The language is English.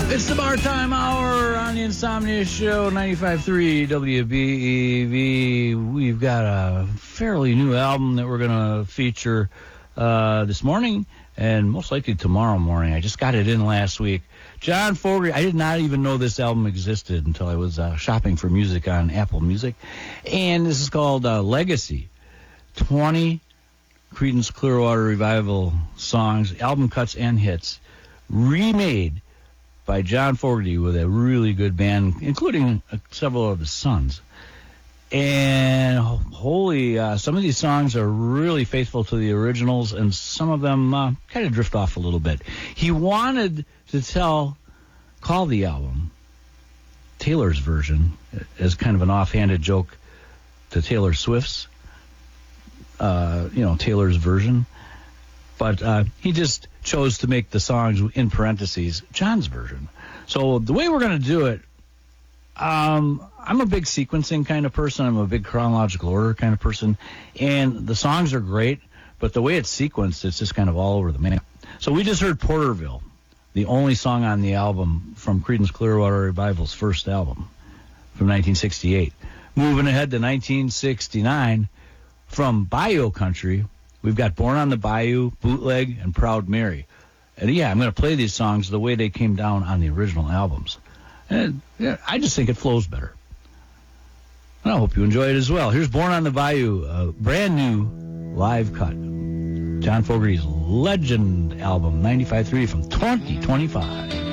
It's the Bar Time Hour on the Insomnia Show, 95.3 WBEV. We've got a fairly new album that we're going to feature this morning and most likely tomorrow morning. I just got it in last week. John Fogerty, I did not even know this album existed until I was shopping for music on Apple Music. And this is called Legacy. 20 Creedence Clearwater Revival songs, album cuts and hits, remade by John Fogerty with a really good band, including several of his sons. And holy, some of these songs are really faithful to the originals, and some of them kind of drift off a little bit. He wanted to call the album Taylor's Version as kind of an offhanded joke to Taylor Swift's, Taylor's Version. But he just chose to make the songs in parentheses John's version. So the way we're going to do it, I'm a big sequencing kind of person. I'm a big chronological order kind of person. And the songs are great, but the way it's sequenced, it's just kind of all over the map. So we just heard Porterville, the only song on the album from Creedence Clearwater Revival's first album from 1968. Moving ahead to 1969, from Bayou Country, we've got Born on the Bayou, Bootleg, and Proud Mary. And I'm going to play these songs the way they came down on the original albums. And I just think it flows better. And I hope you enjoy it as well. Here's Born on the Bayou, a brand new live cut. John Fogerty's Legend album, 95.3 from 2025.